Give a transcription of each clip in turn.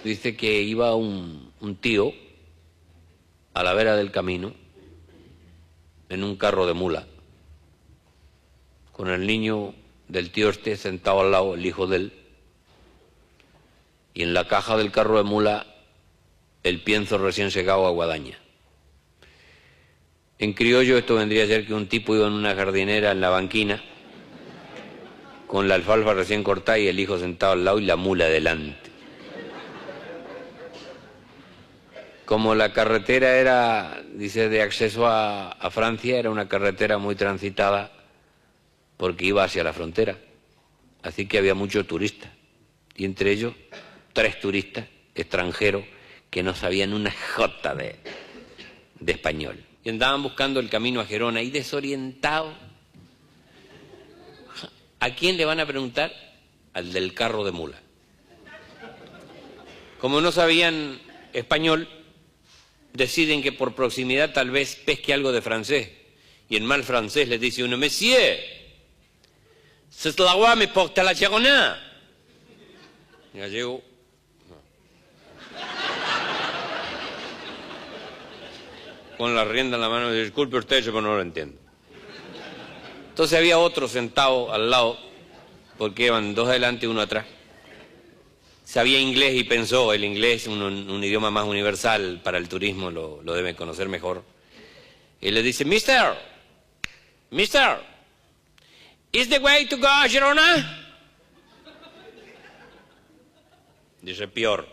dice que iba un tío a la vera del camino en un carro de mula, con el niño del tío este sentado al lado, el hijo de él, y en la caja del carro de mula el pienso recién secado a guadaña. En criollo esto vendría a ser que un tipo iba en una jardinera en la banquina, con la alfalfa recién cortada y el hijo sentado al lado y la mula delante. Como la carretera era, dice, de acceso a Francia, era una carretera muy transitada porque iba hacia la frontera. Así que había muchos turistas. Y entre ellos, 3 turistas extranjeros que no sabían una jota de español. Y andaban buscando el camino a Gerona y desorientados. ¿A quién le van a preguntar? Al del carro de mula. Como no sabían español, deciden que por proximidad tal vez pesque algo de francés. Y en mal francés les dice uno: Monsieur, c'est la voie me porte a la Girona. Y gallego, no. Con la rienda en la mano, disculpe usted, yo no lo entiendo. Entonces había otro sentado al lado, porque iban 2 adelante y 1 atrás. Sabía inglés y pensó, el inglés, un idioma más universal para el turismo, lo deben conocer mejor. Y le dice: Mister, is the way to go a Girona? Dice: peor.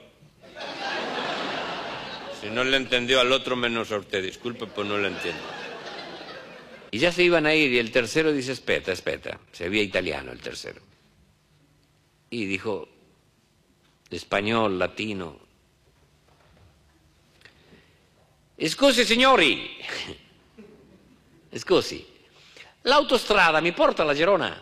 Si no le entendió al otro, menos a usted. Disculpe, pues no le entiendo. Y ya se iban a ir, y el tercero dice: espera. Se veía italiano el tercero. Y dijo, español, latino: scusi signori, scusi, l'autostrada mi porta alla Girona.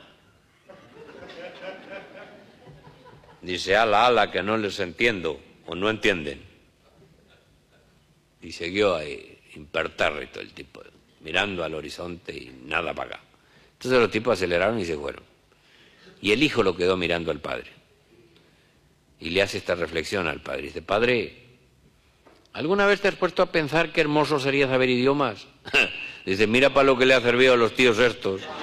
Dice: ala, que no les entiendo, o no entienden. Y siguió ahí, impertérrito el tipo, mirando al horizonte y nada para acá. Entonces los tipos aceleraron y se fueron. Y el hijo lo quedó mirando al padre. Y le hace esta reflexión al padre. Dice: padre, ¿alguna vez te has puesto a pensar qué hermoso sería saber idiomas? Dice: mira para lo que le ha servido a los tíos estos.